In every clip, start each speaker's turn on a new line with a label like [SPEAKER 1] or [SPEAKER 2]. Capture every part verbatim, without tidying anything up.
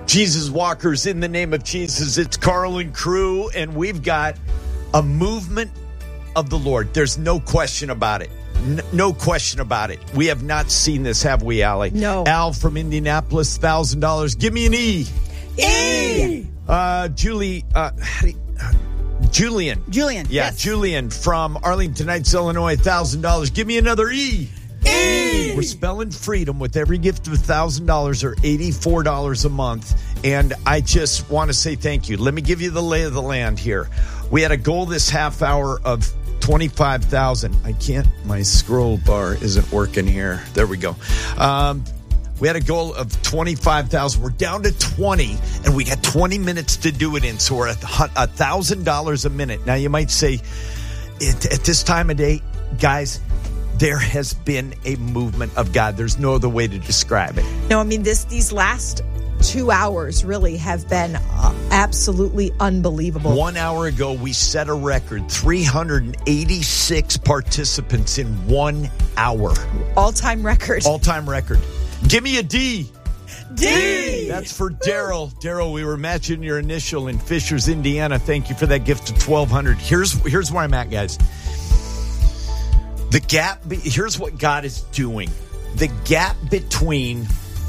[SPEAKER 1] Jesus Walkers, in the name of Jesus. It's Carl and crew, and we've got a movement of the Lord. There's no question about it. N- no question about it. We have not seen this, have we, Allie?
[SPEAKER 2] No.
[SPEAKER 1] Al from Indianapolis, one thousand dollars. Give me an E.
[SPEAKER 2] E!
[SPEAKER 1] Uh, Julie, uh, how do you, uh, Julian.
[SPEAKER 2] Julian,
[SPEAKER 1] Yeah,
[SPEAKER 2] yes.
[SPEAKER 1] Julian from Arlington Heights, Illinois, one thousand dollars. Give me another E.
[SPEAKER 2] E!
[SPEAKER 1] We're spelling freedom with every gift of one thousand dollars or eighty-four dollars a month. And I just want to say thank you. Let me give you the lay of the land here. We had a goal this half hour of twenty-five thousand. I can't, my scroll bar isn't working here. There we go. Um, we had a goal of twenty-five thousand. We're down to twenty, and we got twenty minutes to do it in. So we're at one thousand dollars a minute. Now, you might say, at, at this time of day, guys, there has been a movement of God. There's no other way to describe it.
[SPEAKER 2] No, I mean, this these last two hours really have been uh, absolutely unbelievable.
[SPEAKER 1] One hour ago, we set a record, three hundred eighty-six participants in one hour.
[SPEAKER 2] All-time record.
[SPEAKER 1] All-time record. Give me a D.
[SPEAKER 2] D!
[SPEAKER 1] That's for Daryl. Daryl, we were matching your initial in Fishers, Indiana. Thank you for that gift of twelve hundred dollars. Here's, here's where I'm at, guys. The gap, here's what God is doing. The gap between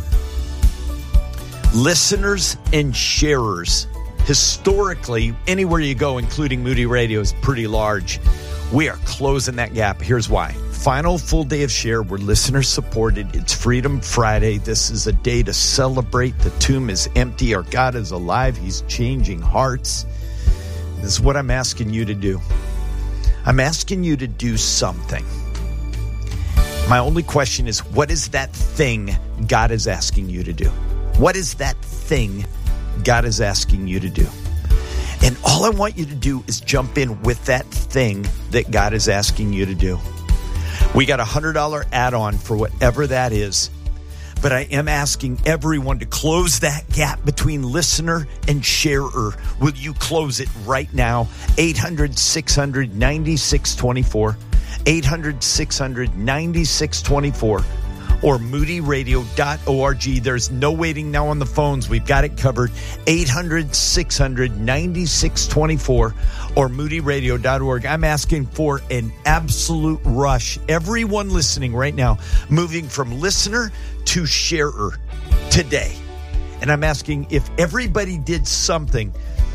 [SPEAKER 1] listeners and sharers, historically, anywhere you go, including Moody Radio, is pretty large. We are closing that gap. Here's why. Final full day of share. We're listener supported. It's Freedom Friday. This is a day to celebrate. The tomb is empty. Our God is alive. He's changing hearts. This is what I'm asking you to do. I'm asking you to do something. My only question is, what is that thing God is asking you to do? What is that thing God is asking you to do? And all I want you to do is jump in with that thing that God is asking you to do. We got a one hundred dollars add-on for whatever that is. But I am asking everyone to close that gap between listener and sharer. Will you close it right now? eight hundred, six hundred, ninety-six twenty-four. eight hundred, six hundred, ninety-six twenty-four. Or moody radio dot org. There's no waiting now on the phones. We've got it covered. eight hundred, six hundred, ninety-six twenty-four or moody radio dot org. I'm asking for an absolute rush. Everyone listening right now, moving from listener to sharer today. And I'm asking if everybody did something,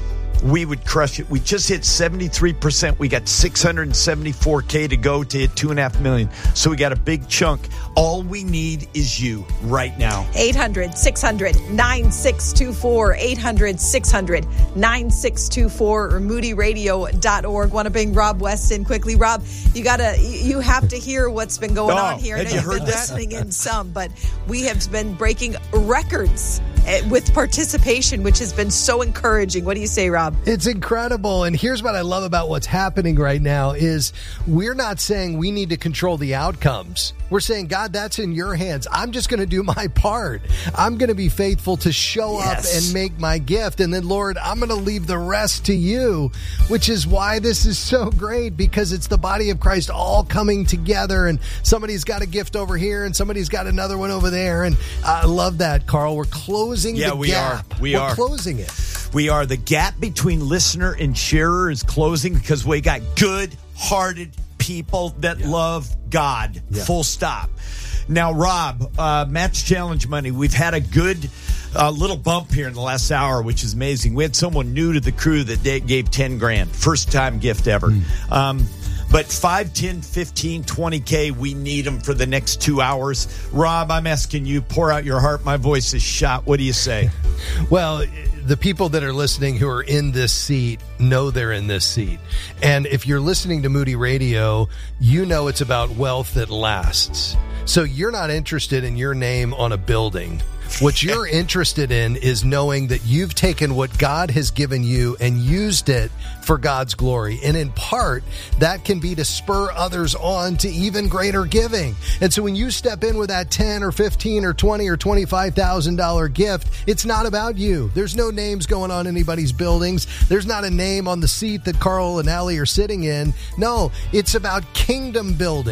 [SPEAKER 1] we would crush it. We just hit seventy-three percent. We got six hundred seventy-four K to go to hit two and a half million. So we got a big chunk. All we need is you right now.
[SPEAKER 2] eight hundred, six hundred, nine six two four. eight hundred, six hundred, nine six two four or moody radio dot org. Want to bring Rob West in quickly. Rob, you gotta, you have to hear what's been going
[SPEAKER 1] oh,
[SPEAKER 2] on here.
[SPEAKER 1] Had
[SPEAKER 2] I know
[SPEAKER 1] you
[SPEAKER 2] you've
[SPEAKER 1] heard
[SPEAKER 2] been
[SPEAKER 1] that?
[SPEAKER 2] listening in some, but we have been breaking records with participation, which has been so encouraging. What do you say, Rob?
[SPEAKER 3] It's incredible. And here's what I love about what's happening right now is we're not saying we need to control the outcomes. We're saying, God, that's in your hands. I'm just going to do my part. I'm going to be faithful to show
[SPEAKER 1] Yes.
[SPEAKER 3] up and make my gift. And then, Lord, I'm going to leave the rest to you, which is why this is so great, because it's the body of Christ all coming together. And somebody's got a gift over here and somebody's got another one over there. And I love that, Carl. We're closing
[SPEAKER 1] Yeah,
[SPEAKER 3] the
[SPEAKER 1] we
[SPEAKER 3] gap.
[SPEAKER 1] are. We
[SPEAKER 3] We're
[SPEAKER 1] are.
[SPEAKER 3] closing it.
[SPEAKER 1] We are. The gap between listener and sharer is closing because we got good-hearted people that
[SPEAKER 3] Yeah.
[SPEAKER 1] love God.
[SPEAKER 3] Yeah.
[SPEAKER 1] Full stop. Now, Rob, uh, Match Challenge money. We've had a good uh, little bump here in the last hour, which is amazing. We had someone new to the crew that they gave ten grand. First time gift ever. Mm. Um, but five, ten, fifteen, twenty K, we need them for the next two hours. Rob, I'm asking you, pour out your heart. My voice is shot. What do you say?
[SPEAKER 3] Well, the people that are listening who are in this seat know they're in this seat. And if you're listening to Moody Radio, you know it's about wealth that lasts. So you're not interested in your name on a building. What you're interested in is knowing that you've taken what God has given you and used it for God's glory. And in part, that can be to spur others on to even greater giving. And so when you step in with that ten or fifteen or twenty or twenty-five thousand dollars gift, it's not about you. There's no names going on anybody's buildings. There's not a name on the seat that Carl and Allie are sitting in. No, it's about kingdom building.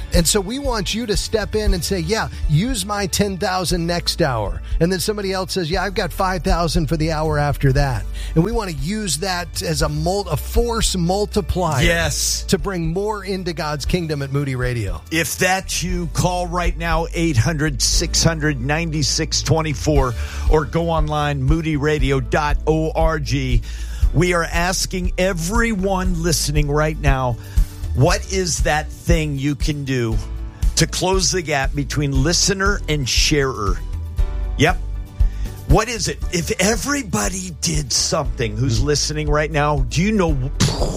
[SPEAKER 3] And so we want you to step in and say, yeah, use my ten thousand next hour. And then somebody else says, yeah, I've got five thousand for the hour after that. And we want to use that as a, mul- a force multiplier.
[SPEAKER 1] Yes.
[SPEAKER 3] To bring more into God's kingdom at Moody Radio.
[SPEAKER 1] If that's you, call right now, eight hundred, six hundred, ninety-six twenty-four, or go online, moody radio dot org. We are asking everyone listening right now, what is that thing you can do to close the gap between listener and sharer? Yep. What is it? If everybody did something who's listening right now, do you know?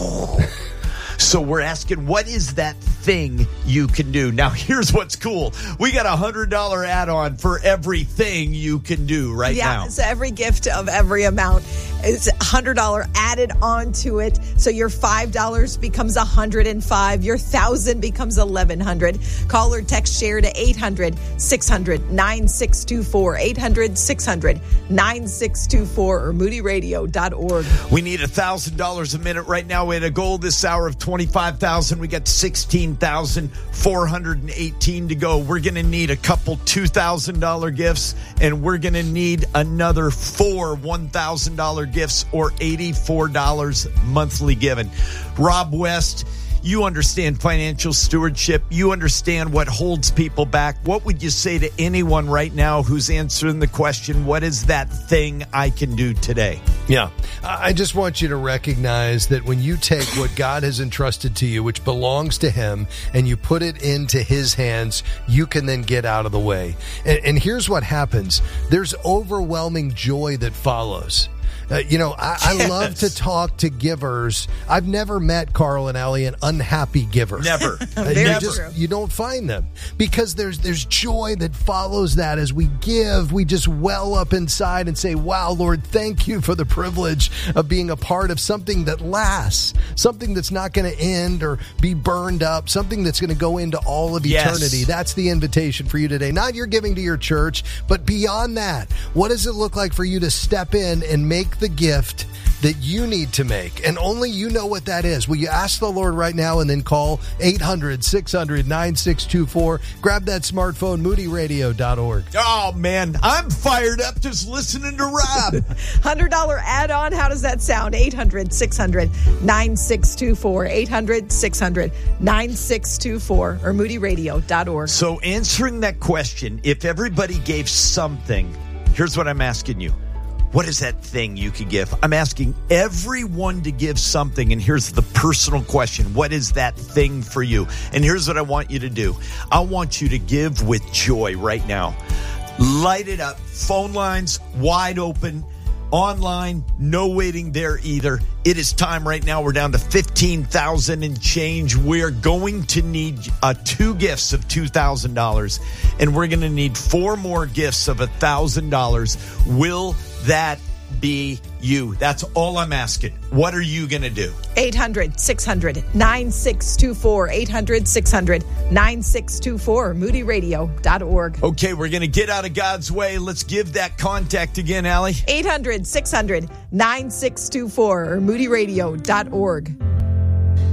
[SPEAKER 1] So we're asking, what is that thing you can do? Now, here's what's cool. We got a one hundred dollars add-on for everything you can do right
[SPEAKER 2] yeah,
[SPEAKER 1] now.
[SPEAKER 2] Yeah, so every gift of every amount is one hundred dollars added onto it. So your five dollars becomes one hundred five dollars. Your one thousand dollars becomes eleven hundred dollars. Call or text share to eight hundred, six hundred, nine six two four, eight hundred, six hundred, nine six two four, or moody radio dot org.
[SPEAKER 1] We need one thousand dollars a minute right now. We had a goal this hour of twenty-five thousand dollars. We got sixteen thousand four hundred eighteen to go. We're going to need a couple two thousand dollars gifts, and we're going to need another four one thousand dollars gifts, or eighty-four dollars monthly given. Rob West, you understand financial stewardship. You understand what holds people back. What would you say to anyone right now who's answering the question, what is that thing I can do today?
[SPEAKER 3] Yeah. I just want you to recognize that when you take what God has entrusted to you, which belongs to Him, and you put it into His hands, you can then get out of the way. And, and here's what happens. There's overwhelming joy that follows. Uh, you know, I, I
[SPEAKER 1] yes.
[SPEAKER 3] love to talk to givers. I've never met, Carl and Allie, an unhappy giver.
[SPEAKER 1] Never.
[SPEAKER 3] Uh,
[SPEAKER 2] Very
[SPEAKER 3] you
[SPEAKER 2] true.
[SPEAKER 3] just, you don't find them, because there's there's joy that follows that. As we give, we just well up inside and say, wow, Lord, thank you for the privilege of being a part of something that lasts, something that's not going to end or be burned up, something that's going to go into all of
[SPEAKER 1] Yes.
[SPEAKER 3] eternity. That's the invitation for you today. Not you're giving to your church, but beyond that, what does it look like for you to step in and make the gift that you need to make? And only you know what that is. Will you ask the Lord right now and then call eight hundred, six hundred, nine six two four. Grab that smartphone, moody radio dot org.
[SPEAKER 1] Oh, man, I'm fired up just listening to Rob.
[SPEAKER 2] one hundred dollars add-on. How does that sound? eight hundred, six hundred, nine six two four. eight hundred, six hundred, nine six two four, or moody radio dot org.
[SPEAKER 1] So answering that question, if everybody gave something, here's what I'm asking you. What is that thing you could give? I'm asking everyone to give something, and here's the personal question. What is that thing for you? And here's what I want you to do. I want you to give with joy right now. Light it up. Phone lines wide open. Online, no waiting there either. It is time right now. We're down to fifteen thousand and change. We're going to need uh, two gifts of two thousand dollars, and we're going to need four more gifts of one thousand dollars. Will that be you? That's all I'm asking. What are you going to do?
[SPEAKER 2] eight hundred, six hundred, nine six two four. eight hundred, six hundred, nine six two four. moody radio dot org.
[SPEAKER 1] Okay, we're going to get out of God's way. Let's give that contact again, Allie.
[SPEAKER 2] eight hundred, six hundred, nine six two four, or moody radio dot org.